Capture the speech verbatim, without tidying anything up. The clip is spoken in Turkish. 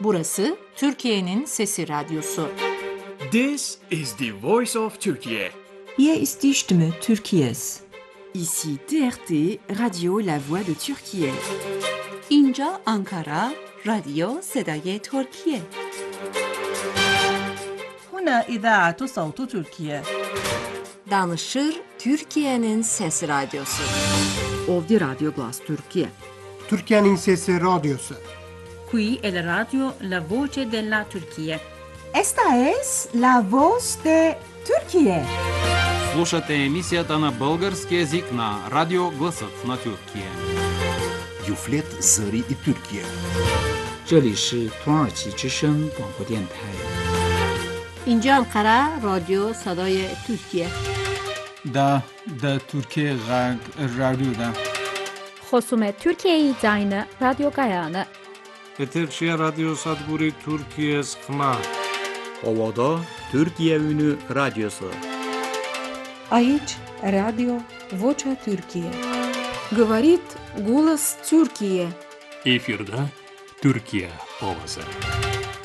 Burası Türkiye'nin Sesi Radyosu. This is the voice of Turkey. Hier ist die Stimme Türkiye's. Ici T R T, Radio La Voix de Türkiye. اینجا آنکارا، رادیو صدای ترکیه. هنا إذاعة صوت تركيا. Danışır Türkiye'nin Sesi Radyosu. Ovdje Radio Glas Türkiye. Türkiye'nin Sesi Radyosu. Qui è la radio La Voce della Turchia. Esta es la voz de Türkiye. Слушате емисията на български език на Радио Гласът на Тюркия. Юфлет Зари и Türkiye. 这里是土耳其之声广播电台。 اینجا انقره رادیو صدای ترکیه. دا دا Türkiye Radyo'da. خصوم Türkiye Zayne Radyo Gayane. Eterşehir Radyo Sadburi Türkiye Skma. Ovada Türkiye Ünü Radyosu. Aici Radio Vocea Türkiye. Говорит голос Türkiye. Эфирда Türkiye Ovası.